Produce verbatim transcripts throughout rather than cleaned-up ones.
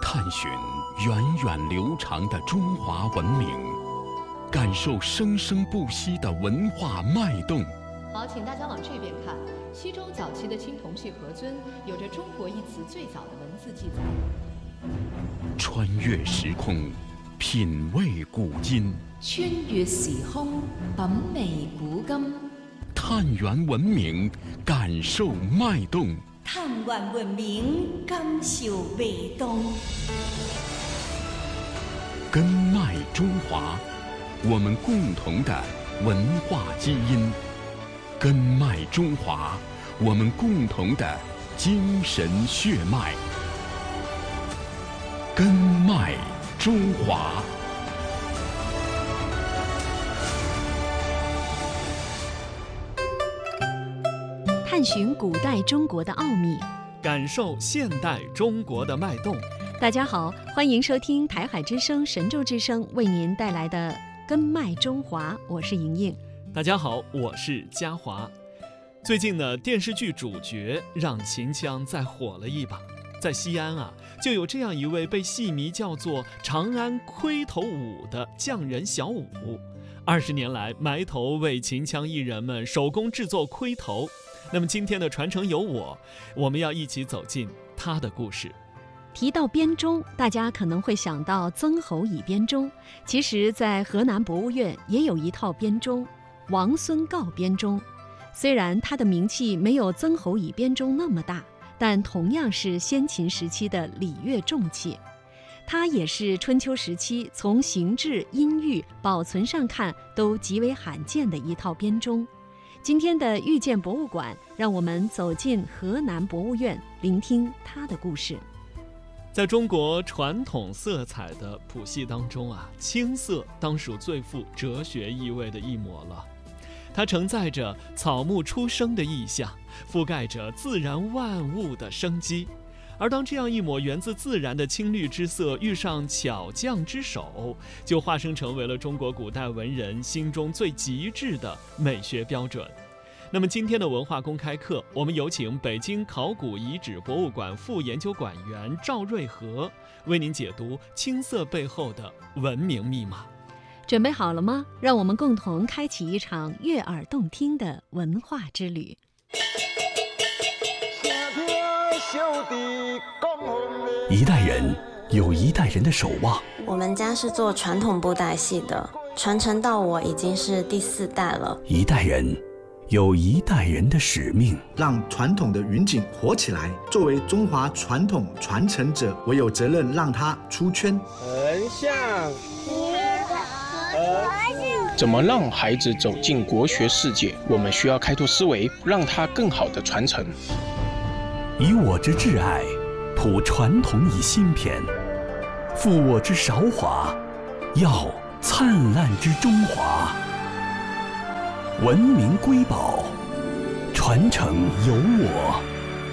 探寻源远流长的中华文明，感受生生不息的文化脉动。 好，请大家往这边看。西周早期的青铜器盒尊有着“中国”一词最早的文字记载。 穿越时空，品味古今； 穿越时空，品味古今； 探源文明，感受脉动； 探源文明，感受脉动。 根脉中华，我们共同的文化基因；根脉中华，我们共同的精神血脉。根脉中华。 探寻古代中国的奥秘， 感受现代中国的脉动。 大家好，欢迎收听台海之声、神州之声为您带来的根脉中华，我是莹莹。 大家好，我是嘉华。最近呢，电视剧主角让秦腔再火了一把。在西安啊，就有这样一位被戏迷叫做长安盔头舞的匠人小武。二十年来，埋头为秦腔艺人们手工制作盔头。那么今天的传承有我，我们要一起走进他的故事。 提到编钟，大家可能会想到曾侯乙编钟，其实在河南博物院也有一套编钟，王孙告编钟。虽然它的名气没有曾侯乙编钟那么大，但同样是先秦时期的礼乐重器。它也是春秋时期从形制、音域、保存上看都极为罕见的一套编钟。今天的遇见博物馆，让我们走进河南博物院，聆听它的故事。 在中国传统色彩的谱系当中啊，青色当属最富哲学意味的一抹了。它承载着草木初生的意象，覆盖着自然万物的生机。而当这样一抹源自自然的青绿之色遇上巧匠之手，就化身成为了中国古代文人心中最极致的美学标准。那么今天的文化公开课，我们有请北京考古遗址博物馆副研究馆员赵瑞和为您解读青色背后的文明密码。 准备好了吗？让我们共同开启一场悦耳动听的文化之旅。 一代人有一代人的守望。 我们家是做传统布袋戏的，传承到我已经是第四代了。 一代人有一代人的使命， 让传统的云锦活起来。作为中华传统传承者，我有责任让它出圈。 横向怎么让孩子走进国学世界？我们需要开拓思维，让它更好的传承。 以我之挚爱，谱传统以新篇；复我之韶华，耀灿烂之中华。文明瑰宝，传承有我。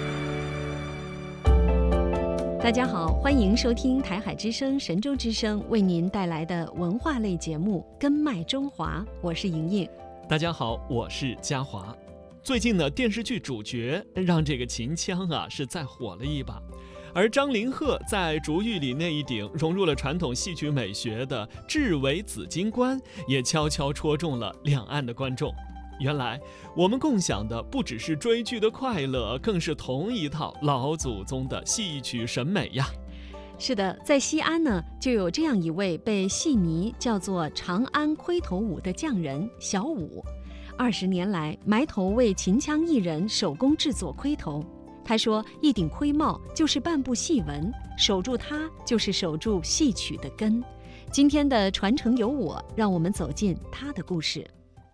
大家好，欢迎收听台海之声、神州之声为您带来的文化类节目《根脉中华》，我是莹莹。 大家好，我是嘉华。最近呢，电视剧主角让这个秦腔啊是再火了一把，而张凌赫在竹玉里那一顶融入了传统戏曲美学的雉尾紫金冠，也悄悄戳中了两岸的观众。原来我们共享的不只是追剧的快乐，更是同一套老祖宗的戏曲审美呀。 是的，在西安呢，就有这样一位被戏迷叫做长安盔头舞的匠人小武。二十年来，埋头为秦腔艺人手工制作盔头。他说，一顶盔帽就是半部戏文，守住它就是守住戏曲的根。今天的传承有我，让我们走进他的故事。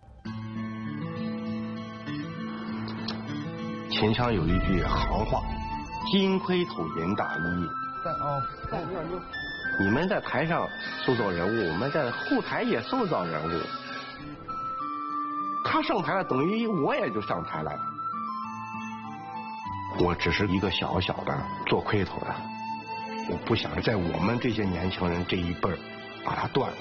秦腔有一句行话：“金盔头人大衣。” 在哦，在这儿就。 你们在台上塑造人物，我们在后台也塑造人物。他上台了，等于我也就上台了。我只是一个小小的做盔头的，我不想在我们这些年轻人这一辈儿把它断了。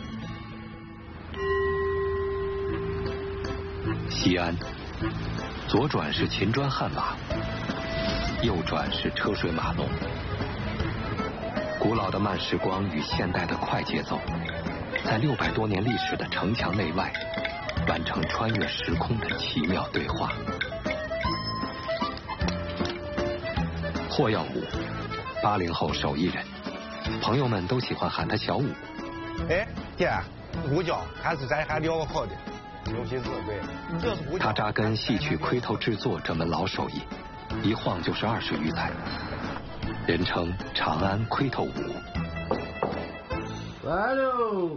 西安， 左转是秦砖汉瓦，右转是车水马龙。古老的慢时光与现代的快节奏，在六百多年历史的城墙内外，完成穿越时空的奇妙对话。霍耀武，八零后手艺人，朋友们都喜欢喊他小武。 哎，爹，胡椒还是咱还聊好的，牛皮子对，这是胡椒。 他扎根戏曲盔头制作这门老手艺，一晃就是二十余载，人称长安盔头武。 来喽！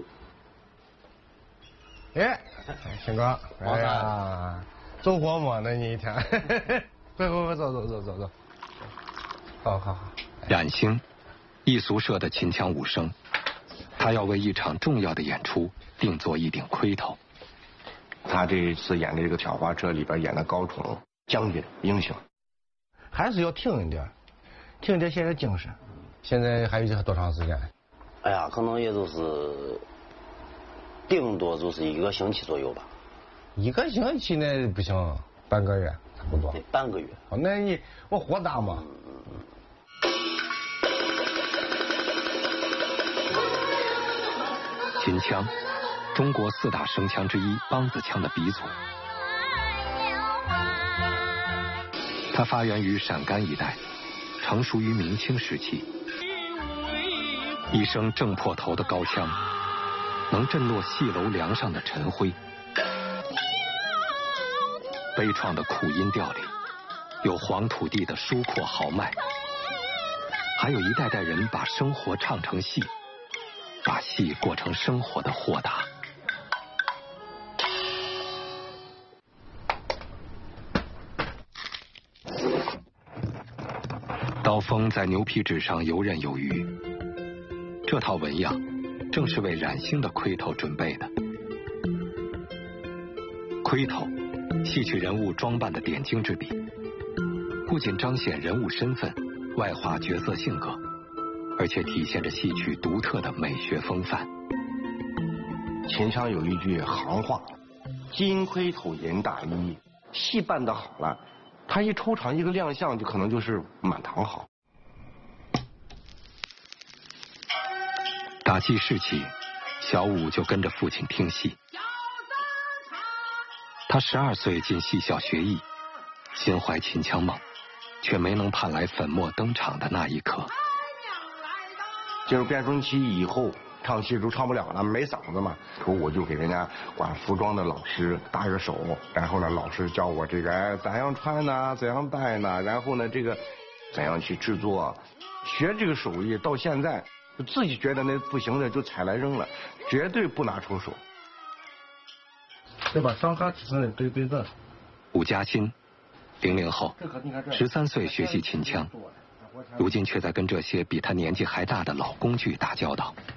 哎，新哥，哎呀，走火么？那你一天，快快快，走走走走走。好好好。 冉兴，艺俗社的秦腔武生，他要为一场重要的演出定做一顶盔头。 他这一次演的这个挑花车里边演的高宠将军英雄， 还是要听一点，听一点现在精神。现在还有多长时间？ 哎呀，可能也就是顶多就是一个星期左右吧。 一个星期那不行，半个月差不多。 对，半个月。 哦，那你我火大嘛？ 秦腔，中国四大声腔之一，梆子腔的鼻祖。它发源于陕甘一带，成熟于明清时期。一声正破头的高腔，能震落戏楼梁上的尘灰。悲怆的苦音调里，有黄土地的疏阔豪迈，还有一代代人把生活唱成戏，把戏过成生活的豁达。刀锋在牛皮纸上游刃有余，这套纹样正是为冉兴的盔头准备的。盔头，戏曲人物装扮的点睛之笔，不仅彰显人物身份、外化角色性格，而且体现着戏曲独特的美学风范。 秦腔有一句行话：“金盔头银大衣。”戏办得好了，他一出场一个亮相，就可能就是满堂好。 打记事起，小武就跟着父亲听戏。他十二岁进戏校学艺，心怀秦腔梦，却没能盼来粉墨登场的那一刻。 进入变声期以后，唱戏都唱不了了，没嗓子嘛。我就给人家管服装的老师搭个手，然后呢，老师教我这个哎怎样穿呢，怎样戴呢，然后呢这个怎样去制作，学这个手艺到现在，自己觉得那不行的就踩来扔了，绝对不拿出手。 对吧？上下尺寸的对对正。 武嘉欣，零零后，十三岁学习秦腔，如今却在跟这些比他年纪还大的老工具打交道。